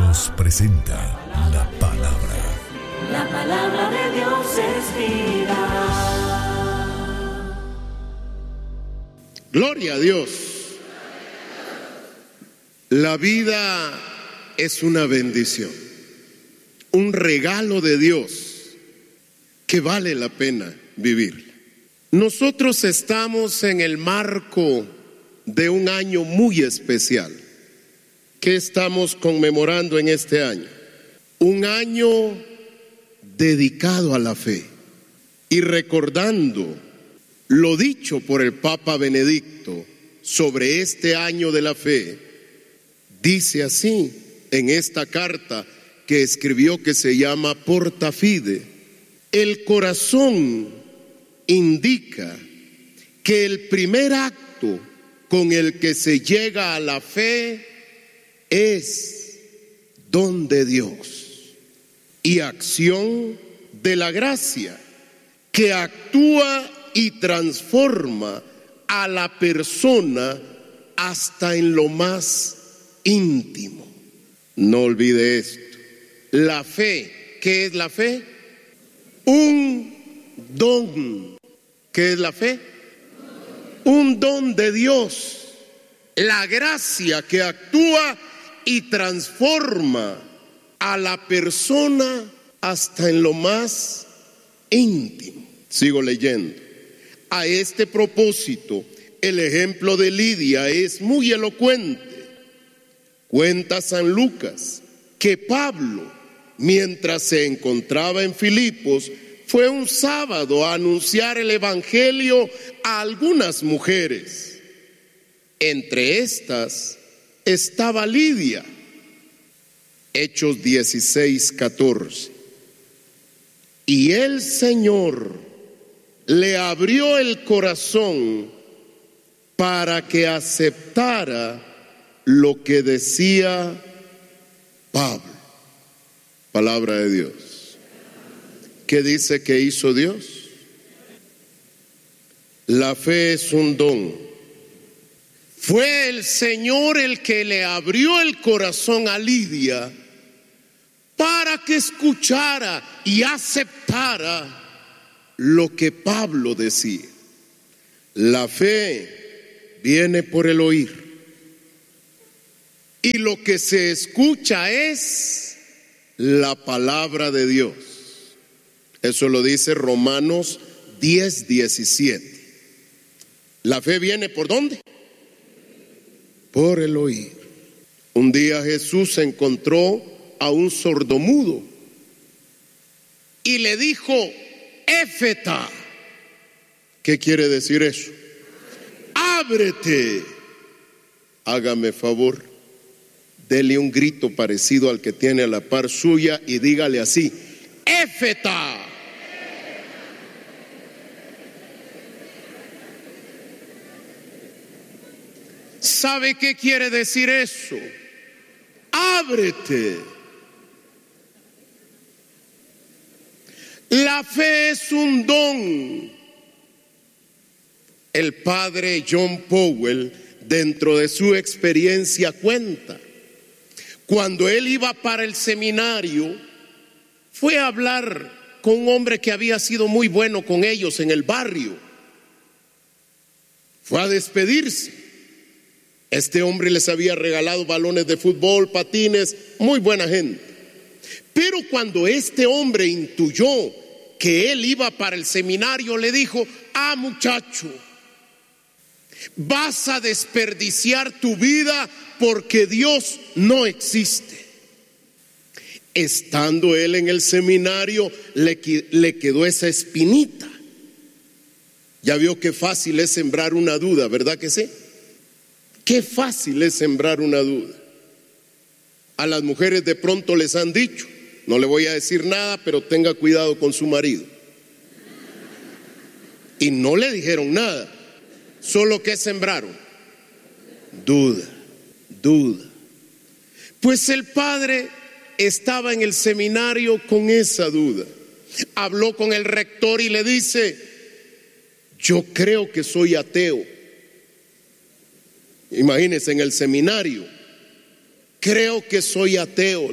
Radios presenta la palabra. La palabra de Dios es vida. Gloria a Dios. La vida es una bendición, un regalo de Dios que vale la pena vivir. Nosotros estamos en el marco de un año muy especial que estamos conmemorando en este año. Un año dedicado a la fe y recordando lo dicho por el Papa Benedicto sobre este año de la fe. Dice así en esta carta que escribió, que se llama Porta Fide: el corazón indica que el primer acto con el que se llega a la fe es don de Dios y acción de la gracia que actúa y transforma a la persona hasta en lo más íntimo. No olvide esto. La fe, ¿qué es la fe? Un don. ¿Qué es la fe? Un don de Dios. La gracia que actúa y transforma a la persona hasta en lo más íntimo. Sigo leyendo. A este propósito, el ejemplo de Lidia es muy elocuente. Cuenta San Lucas que Pablo, mientras se encontraba en Filipos, fue un sábado a anunciar el evangelio a algunas mujeres. Entre estas estaba Lidia. Hechos 16:14. Y el Señor le abrió el corazón para que aceptara lo que decía Pablo. Palabra de Dios. ¿Qué dice que hizo Dios? La fe es un don. Fue el Señor el que le abrió el corazón a Lidia para que escuchara y aceptara lo que Pablo decía. La fe viene por el oír, y lo que se escucha es la palabra de Dios. Eso lo dice Romanos 10:17. La fe viene ¿por dónde? Por el oír. Un día Jesús encontró a un sordomudo y le dijo: Éfeta. ¿Qué quiere decir eso? Ábrete. Hágame favor, dele un grito parecido al que tiene a la par suya y dígale así: Éfeta. ¿Sabe qué quiere decir eso? Ábrete. La fe es un don. El padre John Powell, dentro de su experiencia, cuenta: cuando él iba para el seminario, fue a hablar con un hombre que había sido muy bueno con ellos en el barrio. Fue a despedirse. Este hombre les había regalado balones de fútbol, patines, muy buena gente. Pero cuando este hombre intuyó que él iba para el seminario, le dijo: muchacho, vas a desperdiciar tu vida porque Dios no existe. Estando él en el seminario, le quedó esa espinita. Ya vio qué fácil es sembrar una duda, ¿verdad que sí? Qué fácil es sembrar una duda. A las mujeres de pronto les han dicho: no le voy a decir nada, pero tenga cuidado con su marido. Y no le dijeron nada, solo que sembraron duda. Pues el padre estaba en el seminario con esa duda. Habló con el rector y le dice: yo creo que soy ateo. Imagínense, en el seminario, creo que soy ateo.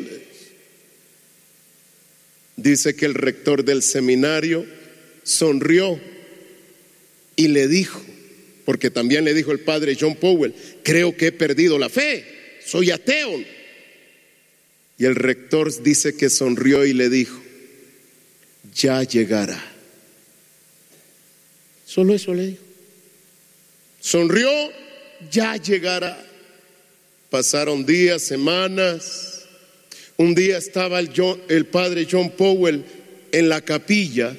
Dice que el rector del seminario sonrió y le dijo, porque también le dijo el padre John Powell, creo que he perdido la fe, soy ateo. Y el rector dice que sonrió y le dijo, ya llegará. Solo eso le dijo. Sonrió, ya llegará. Pasaron días, semanas. Un día estaba el padre John Powell en la capilla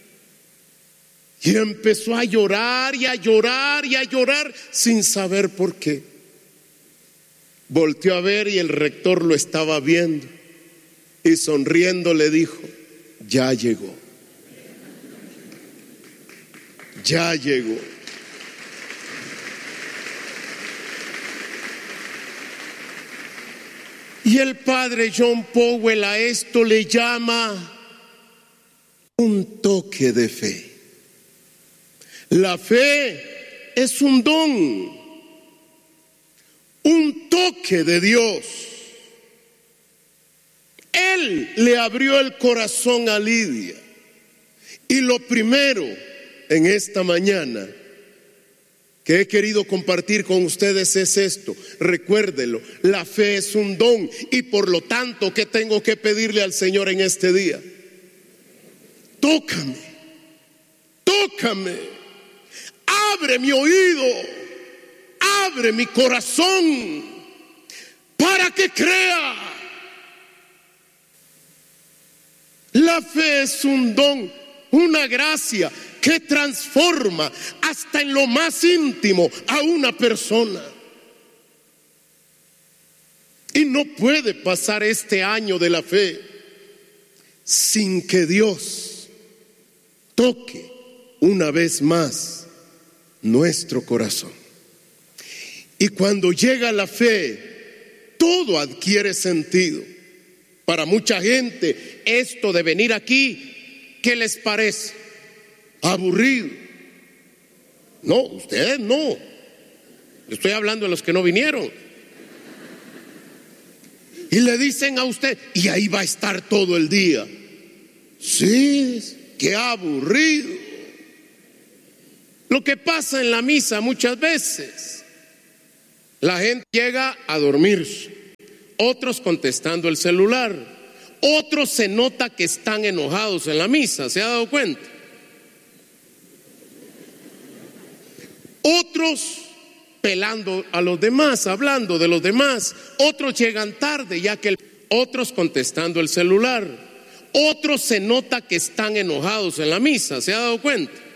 y empezó a llorar y a llorar y a llorar sin saber por qué. Volteó a ver y el rector lo estaba viendo y sonriendo le dijo, ya llegó. Ya llegó. Y el padre John Powell a esto le llama un toque de fe. La fe es un don, un toque de Dios. Él le abrió el corazón a Lidia. Y lo primero en esta mañana que he querido compartir con ustedes es esto. Recuérdelo, la fe es un don y por lo tanto, ¿qué tengo que pedirle al Señor en este día? Tócame, tócame, abre mi oído, abre mi corazón para que crea. La fe es un don, una gracia que transforma hasta en lo más íntimo a una persona. Y no puede pasar este año de la fe sin que Dios toque una vez más nuestro corazón. Y cuando llega la fe, todo adquiere sentido. Para mucha gente, esto de venir aquí, ¿qué les parece? Aburrido. No, ustedes no. Estoy hablando de los que no vinieron. Y le dicen a usted, y ahí va a estar todo el día. Sí, qué aburrido. Lo que pasa en la misa muchas veces, la gente llega a dormirse, otros contestando el celular, otros se nota que están enojados en la misa, ¿se ha dado cuenta? Otros pelando a los demás, hablando de los demás, otros llegan tarde, otros contestando el celular, otros se nota que están enojados en la misa, ¿se ha dado cuenta?